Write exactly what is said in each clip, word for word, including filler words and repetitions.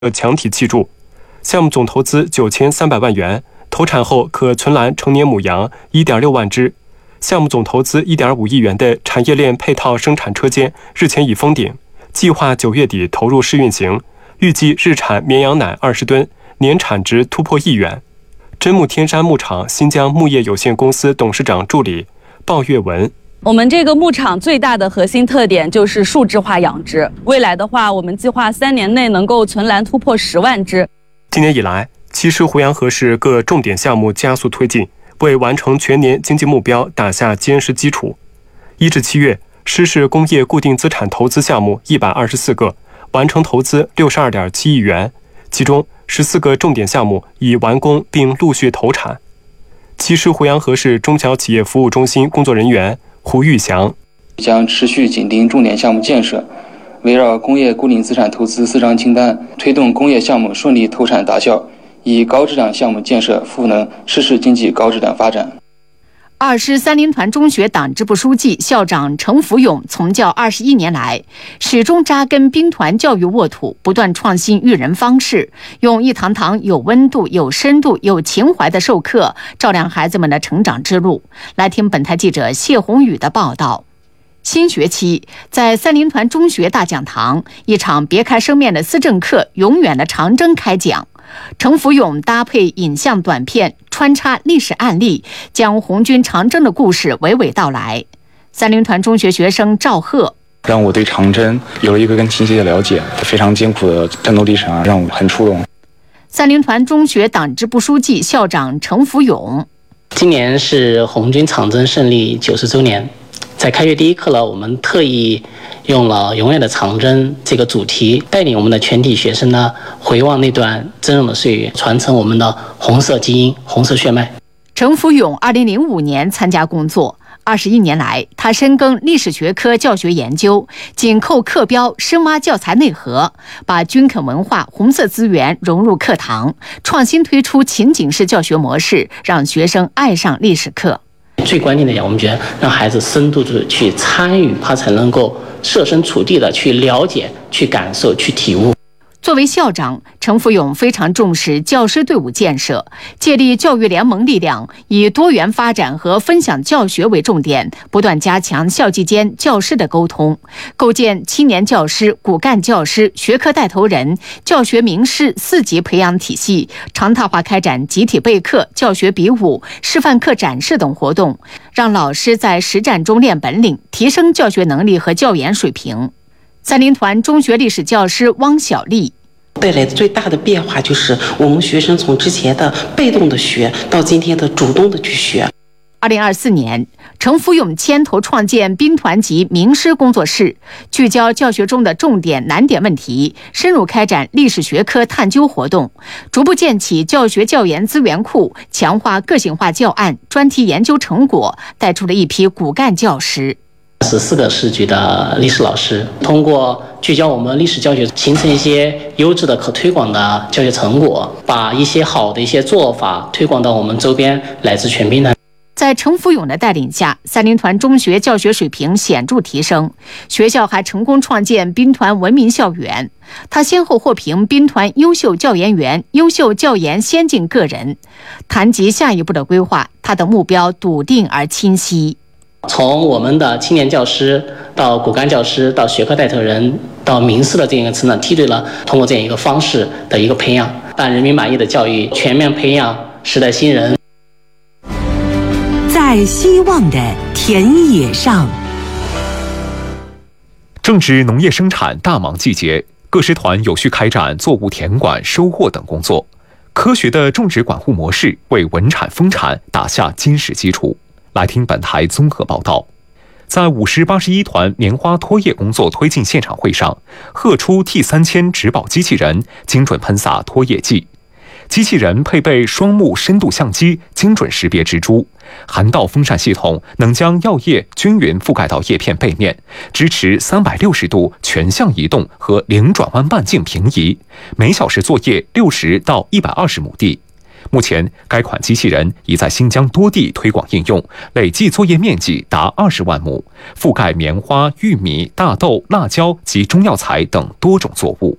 强体气柱，项目总投资九千三百万元，投产后可存栏成年母羊 一点六万只。项目总投资 一点五亿元的产业链配套生产车间日前已封顶，计划九月底投入试运行，预计日产绵羊奶二十吨，年产值突破亿元。真木天山牧场新疆牧业有限公司董事长助理鲍月文。 我们这个牧场最大的核心特点就是数字化养殖。未来的话，我们计划三年内能够存栏突破十万只。 今年以来，其实胡杨河市各重点项目加速推进，为完成全年经济目标打下坚实基础。一至七月，市市工业固定资产投资项目一百二十四个，完成投资六十二点七亿元，其中十四个重点项目已完工并陆续投产。其实胡杨河市中小企业服务中心工作人员胡玉祥将持续紧盯重点项目建设，围绕工业固定资产投资四张清单，推动工业项目顺利投产达效，以高质量项目建设赋能市市经济高质量发展。 二师三林团中学党支部书记、校长程福勇从教二十一年来，始终扎根兵团教育沃土，不断创新育人方式，用一堂堂有温度、有深度、有情怀的授课，照亮孩子们的成长之路。来听本台记者谢宏宇的报道。新学期，在三林团中学大讲堂，一场别开生面的思政课《永远的长征》开讲。程福勇搭配影像短片，穿插历史案例，将红军长征的故事娓娓道来。三林团中学学生赵贺让我对长征有了一个更清晰的了解，非常艰苦的战斗历程啊，让我很触动。 三林团中学党支部书记、校长程福勇， 今年是红军长征胜利九十周年，在开学第一课呢，我们特意用了永远的长征这个主题，带领我们的全体学生呢，回望那段峥嵘的岁月，传承我们的红色基因、红色血脉。 程福勇二零零五年参加工作，二十一年来，他深耕历史学科教学研究，紧扣课标，深挖教材内核，把军垦文化、红色资源融入课堂，创新推出情景式教学模式，让学生爱上历史课。 最关键的讲，我们觉得让孩子深度的去参与，他才能够设身处地的去了解、去感受、去体悟。 作为校长，程福勇非常重视教师队伍建设，借力教育联盟力量，以多元发展和分享教学为重点，不断加强校际间教师的沟通，构建青年教师、骨干教师、学科带头人、教学名师四级培养体系，常态化开展集体备课、教学比武、示范课展示等活动，让老师在实战中练本领，提升教学能力和教研水平。三林团中学历史教师汪小丽带来的最大的变化就是我们学生从之前的被动的学到今天的主动的去学。 二零二四年，程福勇牵头创建兵团级名师工作室，聚焦教学中的重点难点问题，深入开展历史学科探究活动，逐步建起教学教研资源库，强化个性化教案、专题研究成果，带出了一批骨干教师。 十四个市局的历史老师，通过聚焦我们历史教学，形成一些优质的可推广的教学成果，把一些好的一些做法推广到我们周边乃至全兵团。 在程福勇的带领下，三林团中学教学水平显著提升，学校还成功创建兵团文明校园。他先后获评兵团优秀教研员、优秀教研先进个人。谈及下一步的规划，他的目标笃定而清晰。 从我们的青年教师到骨干教师到学科带头人到名师的这样一个成长梯队呢，通过这样一个方式的一个培养，让人民满意的教育全面培养时代新人。 在希望的田野上， 正值农业生产大忙季节，各师团有序开展作物田管、收获等工作，科学的种植管护模式为稳产丰产打下坚实基础。来听本台综合报道。在五师八十一团棉花脱叶工作推进现场会上，贺出 T 三千植保机器人精准喷洒脱叶剂。机器人配备双目深度相机，精准识别植株。涵道风扇系统能将药液均匀覆盖到叶片背面，支持三百六十度全向移动和零转弯半径平移，每小时作业六十到一百二十亩地。目前，该款机器人已在新疆多地推广应用，累计作业面积达二十万亩，覆盖棉花、玉米、大豆、辣椒及中药材等多种作物。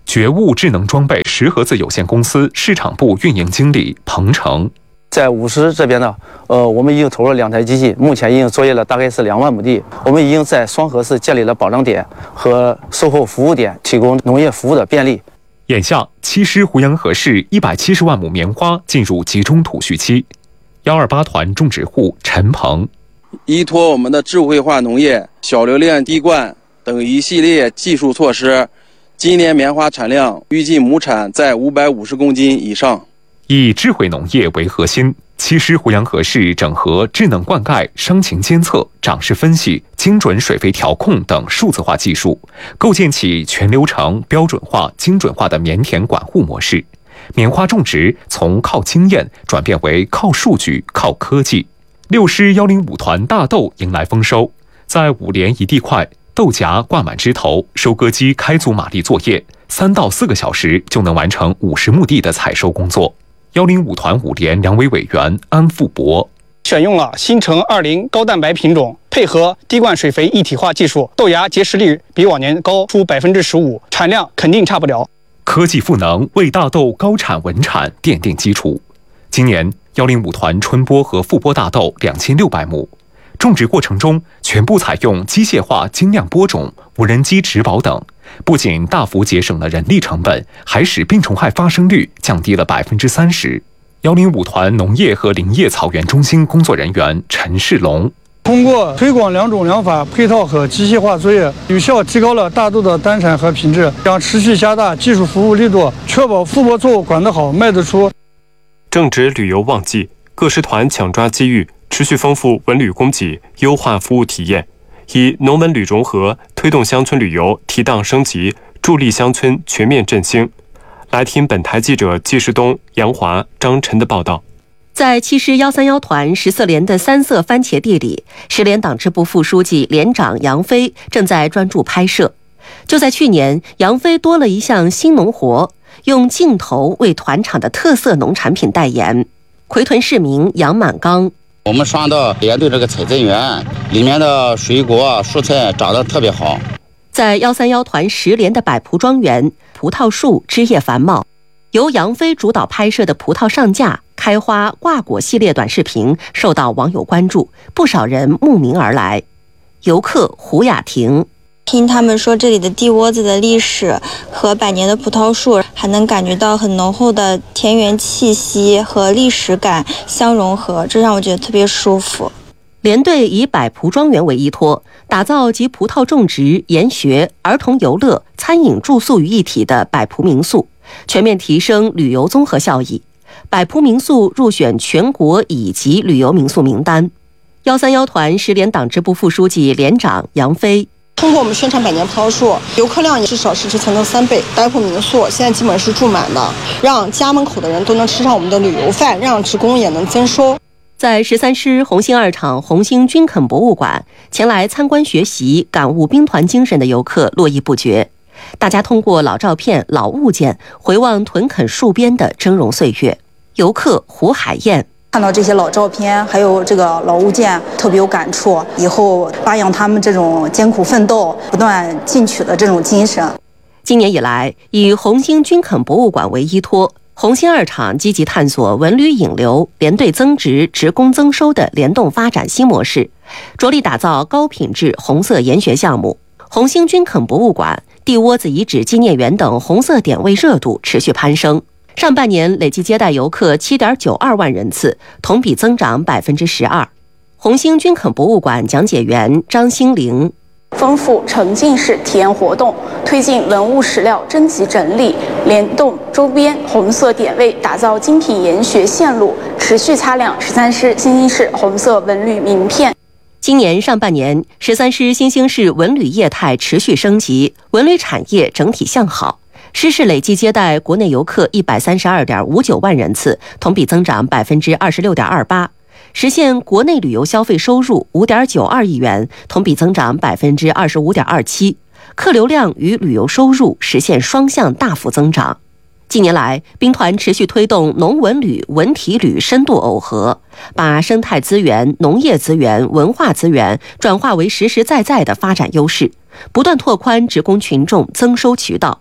觉悟智能装备十盒子有限公司市场部运营经理彭成。 在五十这边呢，呃，我们已经投入了两台机器，目前已经作业了大概是两万亩地。我们已经在双河市建立了保障点和售后服务点，提供农业服务的便利。 眼下，七师胡杨河市一百七十万亩棉花进入集中土序期。幺二八团种植户陈鹏， 依托我们的智慧化农业、小流量滴灌等一系列技术措施，今年棉花产量预计亩产在五百五十公斤以上。 以智慧农业为核心，七师胡杨河市整合智能灌溉、伤情监测、长势分析、精准水肥调控等数字化技术，构建起全流程标准化、精准化的棉田管护模式。棉花种植从靠经验转变为靠数据、靠科技。六师幺零五团大豆迎来丰收，在五连一地块，豆荚挂满枝头，收割机开足马力作业，三到四个小时就能完成五十亩地的采收工作。幺零五团五连两委委员安富博， 选用了新城二零高蛋白品种，配合滴灌水肥一体化技术，豆芽结实率比往年高出百分之十五，产量肯定差不了。 科技赋能为大豆高产稳产奠定基础。今年幺零五团春播和复播大豆两千六百亩，种植过程中全部采用机械化精酿播种、无人机植保等，不仅大幅节省了人力成本，还使病虫害发生率降低了百分之三十。幺零五团农业和林业草原中心工作人员陈世龙。 通过推广两种养法配套和机械化作业，有效提高了大豆的单产和品质，将持续加大技术服务力度，确保复播作物管得好、卖得出。 正值旅游旺季，各师团抢抓机遇，持续丰富文旅供给，优化服务体验，以农文旅融合，推动乡村旅游提档升级，助力乡村全面振兴。来听本台记者季世东、杨华、张晨的报道。 在七师幺三幺团十四连的三色番茄地里，十连党支部副书记、连长杨飞正在专注拍摄。就在去年，杨飞多了一项新农活，用镜头为团场的特色农产品代言。奎屯市民杨满刚， 我们上到连队这个采摘园，里面的水果、蔬菜长得特别好。 在幺三幺团十连的百圃庄园，葡萄树枝叶繁茂，由杨飞主导拍摄的葡萄上架、开花、挂果系列短视频受到网友关注，不少人慕名而来。游客胡雅婷， 听他们说这里的地窝子的历史和百年的葡萄树，还能感觉到很浓厚的田园气息和历史感相融合，这让我觉得特别舒服。 连队以百圃庄园为依托，打造集葡萄种植、研学、儿童游乐、餐饮住宿于一体的百圃民宿，全面提升旅游综合效益。百圃民宿入选全国乙级旅游民宿名单。幺三幺团十连党支部副书记、连长杨飞， 通过我们宣传百年葡萄树，游客量也至少是之前的三倍。百圃民宿现在基本是住满的，让家门口的人都能吃上我们的旅游饭，让职工也能增收。 在十三师红星二厂红星军垦博物馆，前来参观学习、感悟兵团精神的游客络绎不绝。大家通过老照片、老物件回望屯垦戍边的峥嵘岁月。游客胡海燕， 看到这些老照片，还有这个老物件，特别有感触。以后发扬他们这种艰苦奋斗、不断进取的这种精神。 今年以来，以红星军垦博物馆为依托，红星二厂积极探索文旅引流、连队增值、职工增收的联动发展新模式，着力打造高品质红色研学项目。红星军垦博物馆、地窝子遗址纪念园等红色点位热度持续攀升。上半年累计接待游客 七点九二万人次，同比增长 百分之十二。红星军垦博物馆讲解员张兴玲， 丰富沉浸式体验活动，推进文物史料征集整理，联动周边红色点位，打造精品研学线路，持续擦亮十三师新兴市红色文旅名片。 今年上半年，十三师新兴市文旅业态持续升级，文旅产业整体向好。师市累计接待国内游客 一百三十二点五九万人次，同比增长 百分之二十六点二八， 实现国内旅游消费收入 五点九二亿元，同比增长 百分之二十五点二七， 客流量与旅游收入实现双向大幅增长。近年来，兵团持续推动农文旅、文体旅深度耦合，把生态资源、农业资源、文化资源转化为实实在在的发展优势，不断拓宽职工群众增收渠道。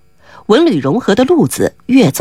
文旅融合的路子越走